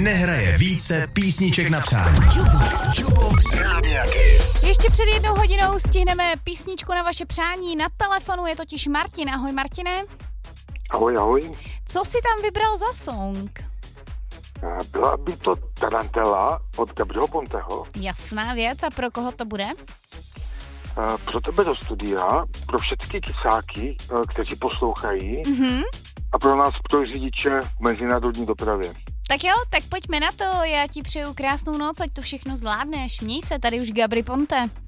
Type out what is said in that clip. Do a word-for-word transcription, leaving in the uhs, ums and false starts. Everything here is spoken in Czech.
nehraje více písniček na přání. Jukebox, Jukebox Rádia Kiss. Ještě před jednou hodinou stihneme písničku na vaše přání. Na telefonu je totiž Martin. Ahoj Martine. Ahoj, ahoj. Co jsi tam vybral za song? Byla by to Tarantella od Gabriho Ponteho. Jasná věc, a pro koho to bude? Pro tebe do studia, pro všechny kysáky, kteří poslouchají, Mhm. a pro nás, pro řidiče v mezinárodní dopravě. Tak jo, tak pojďme na to. Já ti přeju krásnou noc, ať to všechno zvládneš. Měj se, tady už Gabry Ponte.